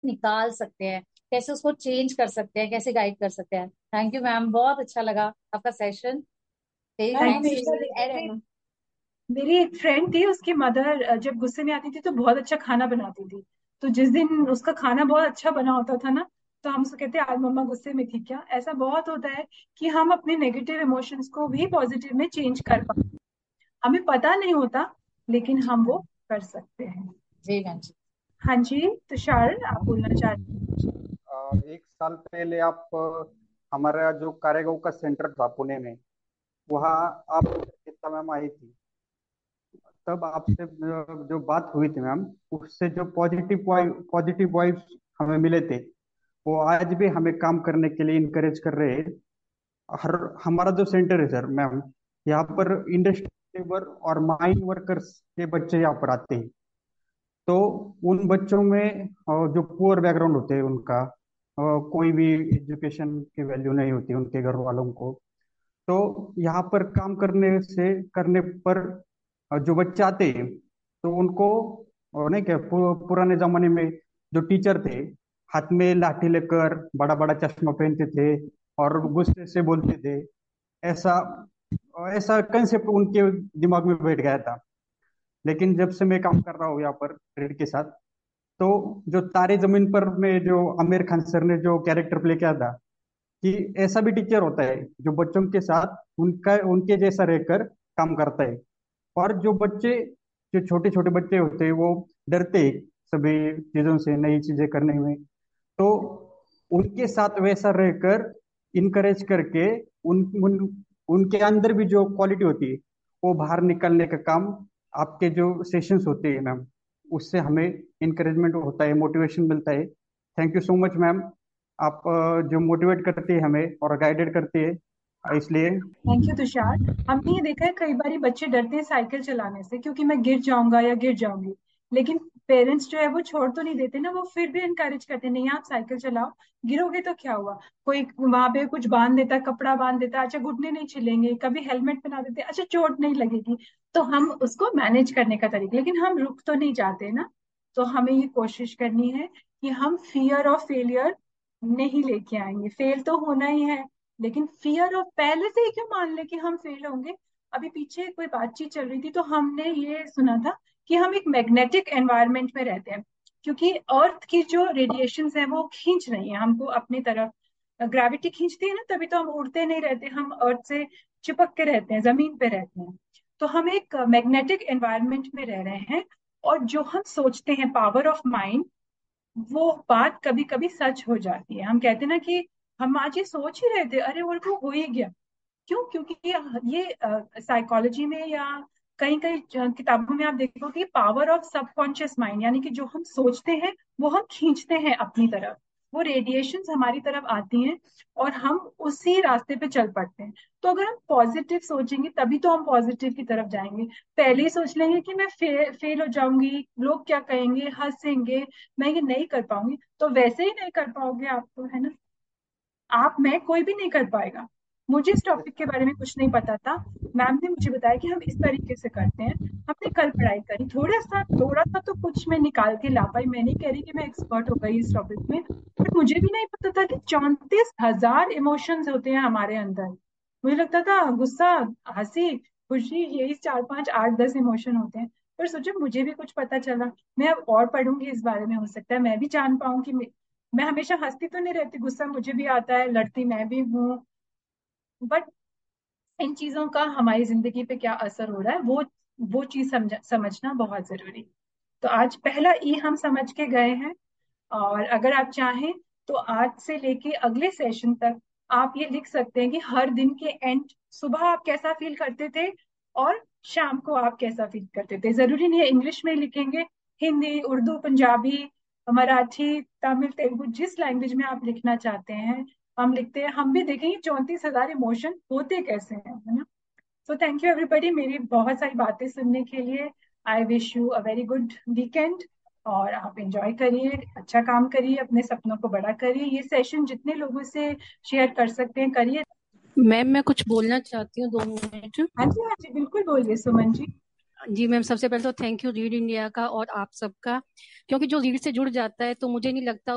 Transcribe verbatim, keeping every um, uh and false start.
निकाल सकते हैं, कैसे उसको चेंज कर सकते हैं, कैसे गाइड कर सकते हैं। थैंक यू मैम, बहुत अच्छा लगा आपका सेशन। वेरी मैम नाइस हमेशा टू देखिए, रहना। मेरी एक फ्रेंड थी, उसकी मदर जब गुस्से में आती थी तो बहुत अच्छा खाना बनाती थी। तो जिस दिन उसका खाना बहुत अच्छा बना होता था ना, तो हम उसको कहते आज मम्मा गुस्से में थी क्या। ऐसा बहुत होता है कि हम अपने नेगेटिव इमोशंस को भी पॉजिटिव में चेंज कर पाते, हमें पता नहीं होता, लेकिन जी हम वो मैम। कर सकते हैं। जी मैम जी। हाँ जी, तुषार आप बोलना चाहते अ, एक साल पहले आप अ, हमारा जो कारेगांव का सेंटर था पुणे में, वहाँ आप गीता मैम आई थी। तब आपसे अ, जो बात हुई थी मैम, उससे जो पॉजिटिव पॉजिटिव वाइब्स हमें मिले थे, वो आज भी हमें काम करने के लिए इनकरेज कर रहे हैं। हर हमारा जो सेंटर है सर मैम, यहाँ पर इंडस्ट्री लेबर और माइंड वर्कर्स के बच्चे यहाँ पर आते हैं। तो उन बच्चों में अ, जो पुअर बैकग्राउंड होते हैं उनका, अ, कोई भी एजुकेशन की वैल्यू नहीं होती उनके घर वालों को। तो यहाँ पर काम करने से करने पर अ, जो बच्चे आते हैं, तो उनको और नहीं क्या पु, पुराने जमाने में जो टीचर थे, हाथ में लाठी लेकर बड़ा बड़ा चश्मा पहनते थे और गुस्से से बोलते थे, ऐसा ऐसा कंसेप्ट उनके दिमाग में बैठ गया था। लेकिन जब से मैं काम कर रहा हूँ यहाँ पर रेड के साथ, तो जो तारे जमीन पर में जो आमिर खान सर ने जो कैरेक्टर प्ले किया था, कि ऐसा भी टीचर होता है जो बच्चों के साथ उनका उनके जैसा रहकर काम करता है। और जो बच्चे, जो छोटे छोटे बच्चे होते हैं, वो डरते हैं सभी चीजों से, नई चीजें करने में। तो उनके साथ वैसा रहकर इनकरेज करके उन, उन उनके अंदर भी जो क्वालिटी होती है, वो बाहर निकलने का काम आपके जो सेशंस होते हैं मैम, उससे हमें इनकरेजमेंट होता है, मोटिवेशन मिलता है। Thank you so much ma'am. आप अ, जो मोटिवेट करती है हमें और गाइडेड करती है, इसलिए। Thank you Tushar. हमने ये देखा है कई बार बच्चे डरते हैं साइकिल चलाने से, क्योंकि मैं गिर जाऊंगा या गिर जाऊंगी। लेकिन पेरेंट्स जो है वो छोड़ तो नहीं देते ना, वो फिर भी इनकरेज करते हैं, नहीं आप साइकिल चलाओ, गिरोगे तो क्या हुआ। कोई वहां पे कुछ बांध देता, कपड़ा बांध देता, अच्छा घुटने नहीं छिलेंगे, कभी हेलमेट पहना देते, अच्छा चोट नहीं लगेगी। तो हम उसको मैनेज करने का तरीका, लेकिन हम रुक तो नहीं जाते ना। तो हमें ये कोशिश करनी है कि हम फियर ऑफ फेलियर नहीं लेके आएंगे। फेल तो होना ही है, लेकिन फियर ऑफ पहले से ही क्यों मान ले कि हम फेल होंगे। अभी पीछे कोई बातचीत चल रही थी तो हमने ये सुना था कि हम एक मैग्नेटिक एनवायरनमेंट में रहते हैं, क्योंकि अर्थ की जो रेडिएशंस है वो खींच रही है हमको अपनी तरफ। ग्रेविटी खींचती है ना, तभी तो हम उड़ते नहीं रहते, हम अर्थ से चिपक के रहते हैं, जमीन पे रहते हैं। तो हम एक मैग्नेटिक एनवायरनमेंट में रह रहे हैं। और जो हम सोचते हैं, पावर ऑफ माइंड, वो बात कभी कभी सच हो जाती है। हम कहते हैं ना कि हम आज ये सोच ही रहे थे, अरे वो को हो ही गया। क्यों? क्योंकि ये साइकोलॉजी में या कहीं कहीं किताबों में आप देखोगे, पावर ऑफ सबकॉन्शियस माइंड, यानी कि जो हम सोचते हैं वो हम खींचते हैं अपनी तरफ। वो रेडिएशंस हमारी तरफ आती हैं और हम उसी रास्ते पे चल पड़ते हैं। तो अगर हम पॉजिटिव सोचेंगे तभी तो हम पॉजिटिव की तरफ जाएंगे। पहले ही सोच लेंगे कि मैं फे, फेल हो जाऊंगी, लोग क्या कहेंगे, हंसेंगे, मैं ये नहीं कर पाऊंगी, तो वैसे ही नहीं कर पाओगे आप, तो है ना। आप, मैं, कोई भी नहीं कर पाएगा। मुझे इस टॉपिक के बारे में कुछ नहीं पता था, मैम ने मुझे बताया कि हम इस तरीके से करते हैं। हमने कल पढ़ाई करी, थोड़ा सा थोड़ा सा तो कुछ मैं निकाल के ला पाई। मैं नहीं कह रही कि मैं एक्सपर्ट हो गई इस टॉपिक में, बट मुझे भी नहीं पता था कि चौंतीस हजार इमोशंस होते हैं हमारे अंदर। मुझे लगता था गुस्सा, हंसी, खुशी, यही चार पांच आठ दस इमोशन होते हैं। पर सोचो मुझे भी कुछ पता चला। मैं अब और पढ़ूंगी इस बारे में, हो सकता है मैं भी जान पाऊं कि मैं हमेशा हंसती तो नहीं रहती, गुस्सा मुझे भी आता है, लड़ती मैं भी हूँ। बट इन चीजों का हमारी जिंदगी पे क्या असर हो रहा है, वो वो चीज समझ समझना बहुत जरूरी। तो आज पहला ई हम समझ के गए हैं। और अगर आप चाहें तो आज से लेके अगले सेशन तक आप ये लिख सकते हैं कि हर दिन के एंड, सुबह आप कैसा फील करते थे और शाम को आप कैसा फील करते थे। जरूरी नहीं है इंग्लिश में ही लिखेंगे, हिंदी, उर्दू, पंजाबी, मराठी, तमिल, तेलुगु, जिस लैंग्वेज में आप लिखना चाहते हैं हम लिखते हैं। हम भी देखेंगे चौंतीस हजार इमोशन होते कैसे हैं, है ना। सो थैंक यू एवरीबॉडी मेरी बहुत सारी बातें सुनने के लिए। I wish you a very good weekend. और आप एंजॉय करिए, अच्छा काम करिए, अपने सपनों को बड़ा करिए। ये सेशन जितने लोगों से शेयर कर सकते हैं करिए। मैम मैं कुछ बोलना चाहती हूँ, दो मिनट। हाँ जी, हाँ जी, बिल्कुल बोलिए सुमन जी। जी मैम, सबसे पहले तो थैंक यू रीड इंडिया का और आप सबका, क्योंकि जो रीड से जुड़ जाता है तो मुझे नहीं लगता